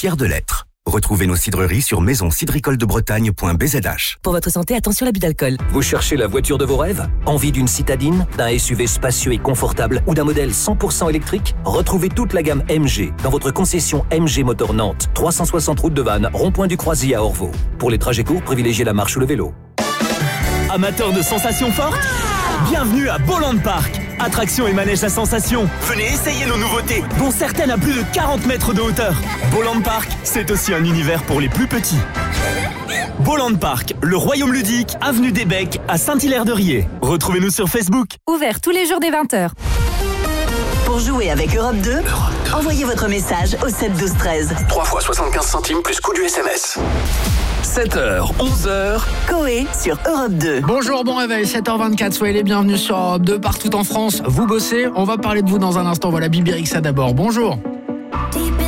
fiers de l'être. Retrouvez nos cidreries sur maisoncidricoledebbretagne.bzh. Pour votre santé, attention à l'abus d'alcool. Vous cherchez la voiture de vos rêves ? Envie d'une citadine, d'un SUV spacieux et confortable ou d'un modèle 100% électrique ? Retrouvez toute la gamme MG dans votre concession MG Motor Nantes, 360 route de Vannes, rond-point du Croisier à Orvaux. Pour les trajets courts, privilégiez la marche ou le vélo. Amateurs de sensations fortes ? Bienvenue à Bolland Park. Attractions et manèges à sensations. Venez essayer nos nouveautés, dont certaines à plus de 40 mètres de hauteur. Bolland Park, c'est aussi un univers pour les plus petits. Bolland Park, le royaume ludique, avenue des Becs à Saint-Hilaire-de-Riez. Retrouvez-nous sur Facebook. Ouvert tous les jours dès 20h. Pour jouer avec Europe 2, envoyez votre message au 7 12 13. 3 fois 75 centimes plus coût du SMS. 7h, 11h. Coé sur Europe 2. Bonjour, bon réveil, 7h24, soyez les bienvenus sur Europe 2 partout en France. Vous bossez, on va parler de vous dans un instant. Voilà Bibi Rexha d'abord, bonjour.